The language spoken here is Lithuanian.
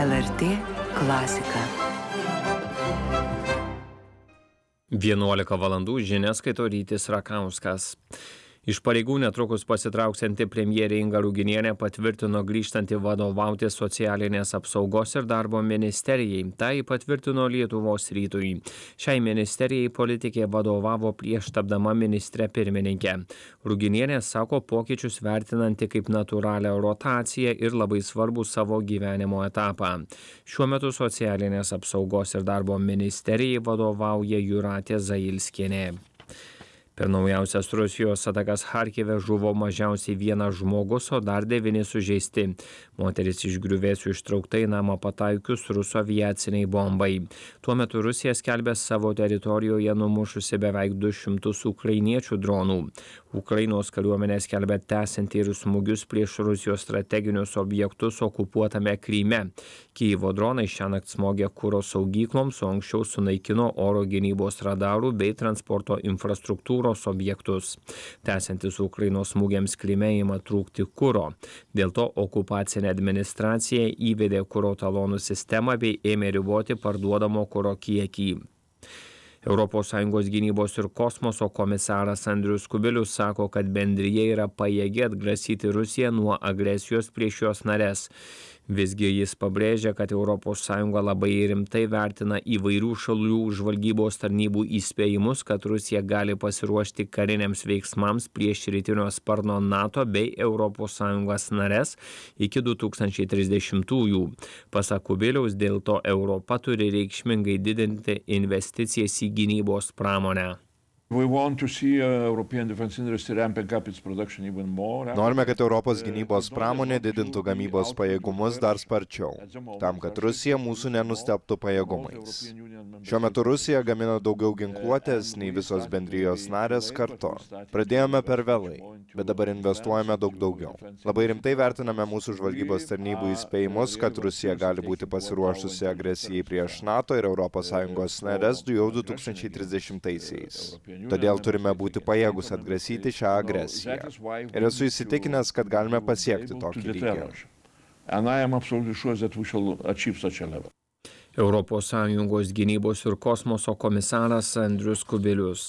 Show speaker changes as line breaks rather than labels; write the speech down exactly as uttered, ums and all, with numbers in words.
L R T klasika.
vienuolika valandų žinias skaito Rytis Rakauskas. Iš pareigų netrukus pasitrauksianti premjerė Inga Ruginienė patvirtino grįžtanti vadovauti socialinės apsaugos ir darbo ministerijai. Tai patvirtino Lietuvos rytui. Šiai ministerijai politikė vadovavo prieš tapdama ministre pirmininke. Ruginienė sako pokyčius vertinanti kaip natūralią rotaciją ir labai svarbų savo gyvenimo etapą. Šiuo metu socialinės apsaugos ir darbo ministerijai vadovauja Jūratė Zailskienė. Per naujausias Rusijos atakas Charkive žuvo mažiausiai vienas žmogus, o dar devyni sužeisti. Moteris iš griuvėsių ištraukta į namą pataikius rusų aviaciniai bombai. Tuo metu Rusija skelbė savo teritorijoje numušusi beveik du šimtus ukrainiečių dronų. Ukrainos kariuomenė skelbė tęsianti ir smūgius prieš Rusijos strateginius objektus okupuotame Kryme. Kijevo dronai šiąnakt smogė kuro saugykloms, o anksčiau sunaikino oro gynybos radarų bei transporto infrastruktūros objektus. Tęsiantis Ukrainos smūgiams Kryme ima trūkti kuro. Dėl to okupacinė administracija įvedė kuro talonų sistemą bei ėmė riboti parduodamo kuro kiekį. Europos Sąjungos gynybos ir kosmoso komisaras Andrius Kubilius sako, kad bendrija yra pajėgi atgrasyti Rusiją nuo agresijos prieš jos nares. Visgi jis pabrėžia, kad Europos Sąjunga labai rimtai vertina įvairių šalių žvalgybos tarnybų įspėjimus, kad Rusija gali pasiruošti kariniams veiksmams prieš rytinio sparno NATO bei Europos Sąjungos nares iki du tūkstančiai trisdešimtųjų. Pasak Kubiliaus, dėl to Europa turi reikšmingai didinti investicijas į gynybos pramonę.
Norime, kad Europos gynybos pramonė didintų gamybos pajėgumus dar sparčiau, tam, kad Rusija mūsų nenustebtų pajėgumais. Šiuo metu Rusija gamina daugiau ginkluotės nei visos bendrijos narės kartu. Pradėjome per vėlai, bet dabar investuojame daug daugiau. Labai rimtai vertiname mūsų žvalgybos tarnybų įspėjimus, kad Rusija gali būti pasiruošusi agresijai prieš NATO ir Europos Sąjungos nares jau du tūkstančiai trisdešimtaisiais. Todėl turime būti pajėgus atgrasyti šią agresiją. Ir esu įsitikinęs, kad galime pasiekti tokį lygį.
Europos Sąjungos gynybos ir kosmoso komisaras Andrius Kubilius.